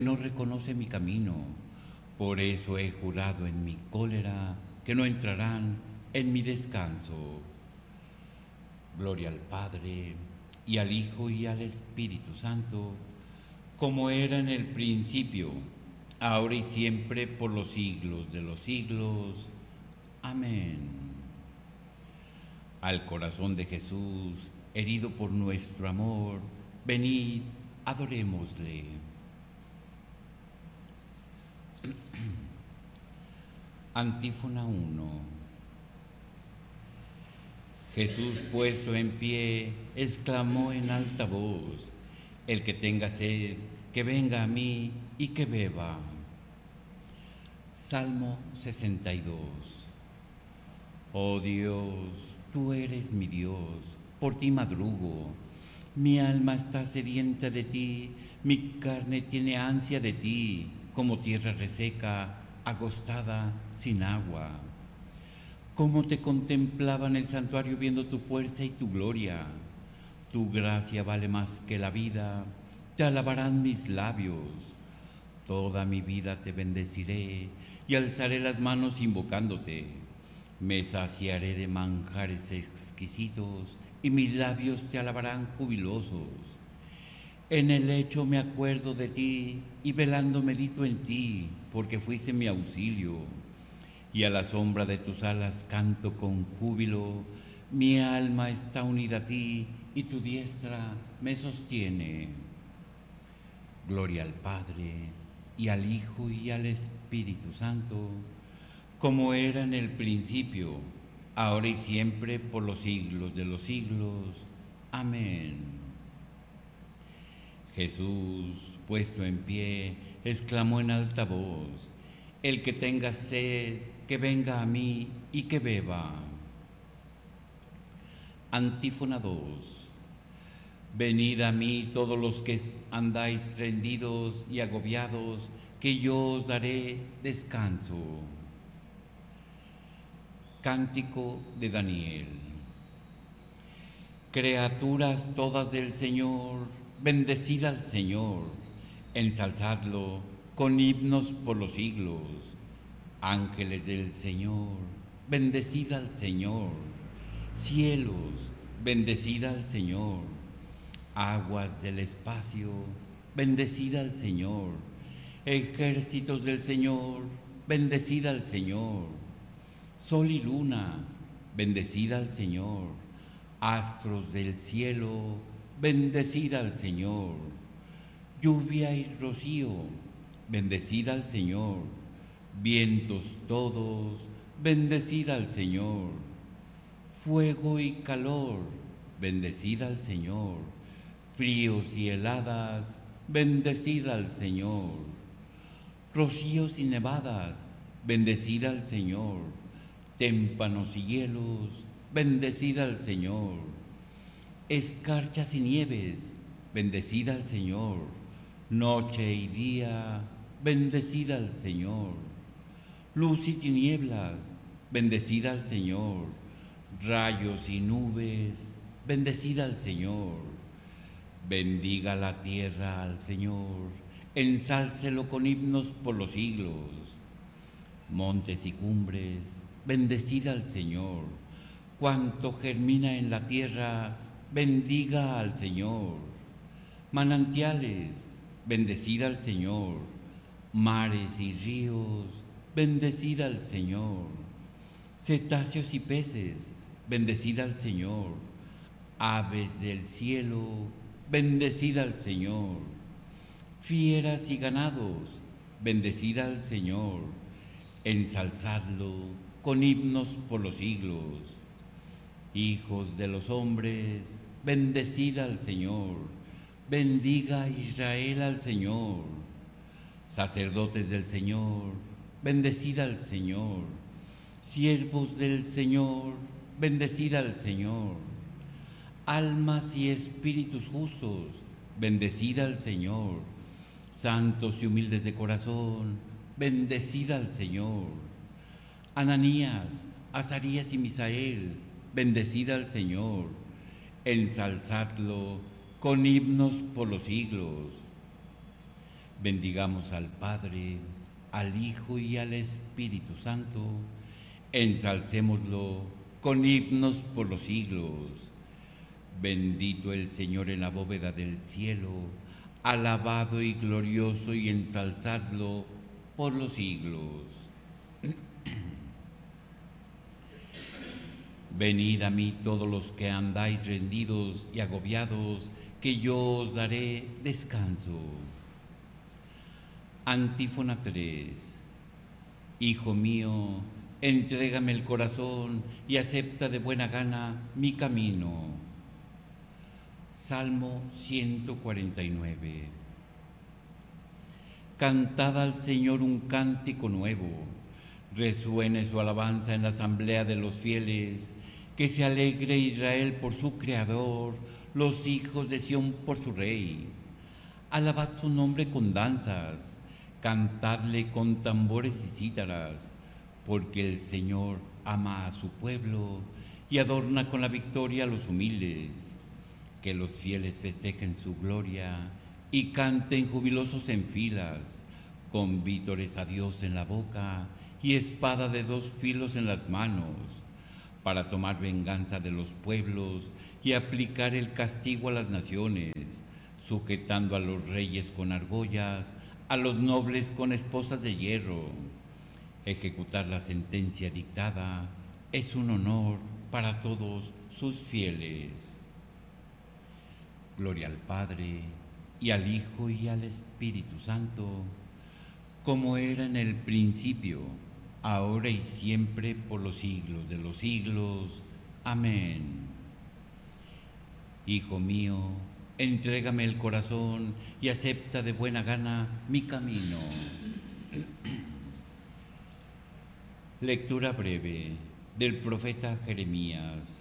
no reconoce mi camino. Por eso he jurado en mi cólera que no entrarán en mi descanso. Gloria al Padre, y al Hijo, y al Espíritu Santo, como era en el principio, ahora y siempre, por los siglos de los siglos. Amén. Al corazón de Jesús, herido por nuestro amor, venid, adorémosle. Antífona 1. Jesús, puesto en pie, exclamó en alta voz: el que tenga sed, que venga a mí y que beba. Salmo 62. Oh Dios, tú eres mi Dios, por ti madrugo. Mi alma está sedienta de ti, mi carne tiene ansia de ti, como tierra reseca, agostada, sin agua. Cómo te contemplaba en el santuario viendo tu fuerza y tu gloria. Tu gracia vale más que la vida, te alabarán mis labios. Toda mi vida te bendeciré y alzaré las manos invocándote. Me saciaré de manjares exquisitos y mis labios te alabarán jubilosos. En el lecho me acuerdo de ti y velando medito en ti, porque fuiste mi auxilio. Y a la sombra de tus alas canto con júbilo. Mi alma está unida a ti y tu diestra me sostiene. Gloria al Padre, y al Hijo, y al Espíritu Santo, como era en el principio, ahora y siempre, por los siglos de los siglos. Amén. Jesús, puesto en pie, exclamó en alta voz: el que tenga sed, que venga a mí y que beba. Antífona 2. Venid a mí todos los que andáis rendidos y agobiados, que yo os daré descanso. Cántico de Daniel. Criaturas todas del Señor, bendecid al Señor, ensalzadlo con himnos por los siglos. Ángeles del Señor, bendecid al Señor. Cielos, bendecid al Señor. Aguas del espacio, bendecid al Señor. Ejércitos del Señor, bendecid al Señor. Sol y luna, bendecid al Señor. Astros del cielo, bendecid al Señor. Lluvia y rocío, bendecid al Señor. Vientos todos, bendecid al Señor. Fuego y calor, bendecid al Señor. Fríos y heladas, bendecid al Señor. Rocíos y nevadas, bendecid al Señor. Témpanos y hielos, bendecid al Señor. Escarchas y nieves, bendecid al Señor. Noche y día, bendecid al Señor. Luz y tinieblas, bendecid al Señor. Rayos y nubes, bendecid al Señor. Bendiga la tierra al Señor, ensálcelo con himnos por los siglos. Montes y cumbres, bendecid al Señor. Cuanto germina en la tierra, bendiga al Señor. Manantiales, bendecid al Señor. Mares y ríos, bendecid al Señor. Cetáceos y peces, bendecid al Señor. Aves del cielo, bendecid al Señor. Fieras y ganados, bendecid al Señor. Ensalzadlo con himnos por los siglos. Hijos de los hombres, bendecid al Señor. Bendiga Israel al Señor. Sacerdotes del Señor, bendecid al Señor. Siervos del Señor, bendecid al Señor. Almas y espíritus justos, bendecid al Señor. Santos y humildes de corazón, bendecid al Señor. Ananías, Azarías y Misael, bendecid al Señor. Ensalzadlo con himnos por los siglos. Bendigamos al Padre, al Hijo y al Espíritu Santo. Ensalcémoslo con himnos por los siglos. Bendito el Señor en la bóveda del cielo, alabado y glorioso y ensalzadlo por los siglos. Venid a mí todos los que andáis rendidos y agobiados, que yo os daré descanso. Antífona 3. Hijo mío, entrégame el corazón y acepta de buena gana mi camino. Salmo 149. Cantad al Señor un cántico nuevo, resuene su alabanza en la asamblea de los fieles, que se alegre Israel por su Creador, los hijos de Sión por su Rey. Alabad su nombre con danzas, cantadle con tambores y cítaras, porque el Señor ama a su pueblo y adorna con la victoria a los humildes. Que los fieles festejen su gloria y canten jubilosos en filas, con vítores a Dios en la boca y espada de dos filos en las manos, para tomar venganza de los pueblos y aplicar el castigo a las naciones, sujetando a los reyes con argollas, a los nobles con esposas de hierro. Ejecutar la sentencia dictada es un honor para todos sus fieles. Gloria al Padre, y al Hijo, y al Espíritu Santo, como era en el principio, ahora y siempre, por los siglos de los siglos. Amén. Hijo mío, entrégame el corazón y acepta de buena gana mi camino. Lectura breve del profeta Jeremías.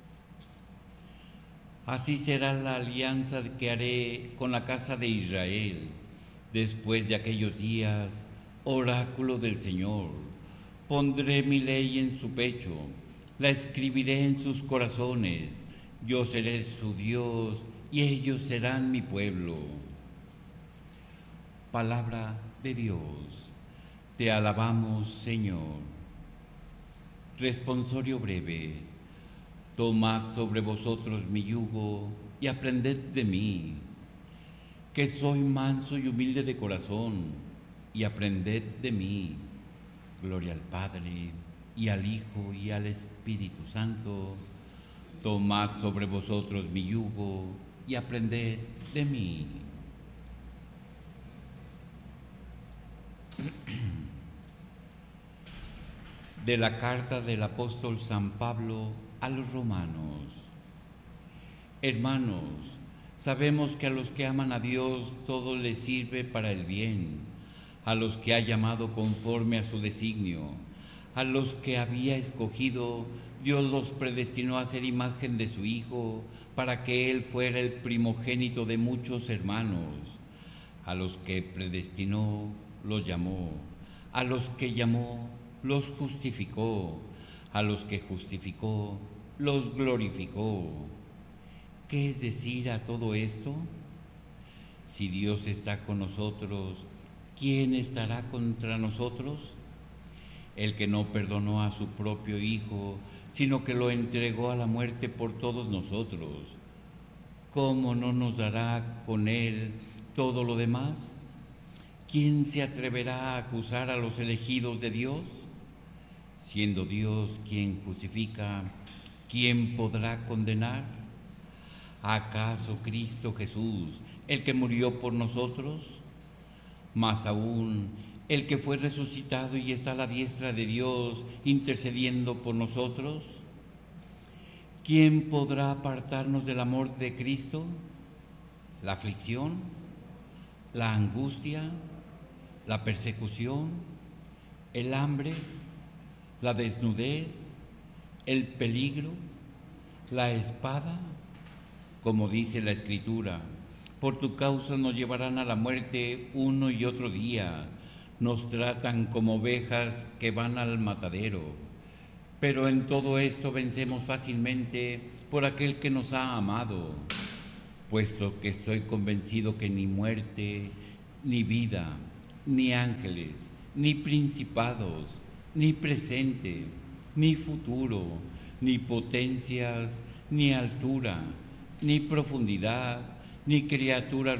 Así será la alianza que haré con la casa de Israel después de aquellos días, oráculo del Señor. Pondré mi ley en su pecho, la escribiré en sus corazones. Yo seré su Dios y ellos serán mi pueblo. Palabra de Dios. Te alabamos, Señor. Responsorio breve. Tomad sobre vosotros mi yugo y aprended de mí, que soy manso y humilde de corazón, y aprended de mí. Gloria al Padre, y al Hijo, y al Espíritu Santo. Tomad sobre vosotros mi yugo y aprended de mí. De la carta del apóstol San Pablo a los romanos. Hermanos, sabemos que a los que aman a Dios todo les sirve para el bien, a los que ha llamado conforme a su designio. A los que había escogido, Dios los predestinó a ser imagen de su Hijo, para que Él fuera el primogénito de muchos hermanos. A los que predestinó, los llamó. A los que llamó, los justificó. A los que justificó, los glorificó. ¿Qué es decir a todo esto? Si Dios está con nosotros, ¿quién estará contra nosotros? El que no perdonó a su propio Hijo, sino que lo entregó a la muerte por todos nosotros, ¿cómo no nos dará con Él todo lo demás? ¿Quién se atreverá a acusar a los elegidos de Dios? Siendo Dios quien justifica, ¿quién podrá condenar? ¿Acaso Cristo Jesús, el que murió por nosotros? Más aún, el que fue resucitado y está a la diestra de Dios, intercediendo por nosotros. ¿Quién podrá apartarnos del amor de Cristo? ¿La aflicción? ¿La angustia? ¿La persecución? ¿El hambre? ¿La desnudez? ¿El peligro? ¿La espada? Como dice la Escritura, por tu causa nos llevarán a la muerte uno y otro día, nos tratan como ovejas que van al matadero. Pero en todo esto vencemos fácilmente por aquel que nos ha amado, puesto que estoy convencido que ni muerte, ni vida, ni ángeles, ni principados, ni presente, ni futuro, ni potencias, ni altura, ni profundidad, ni criatura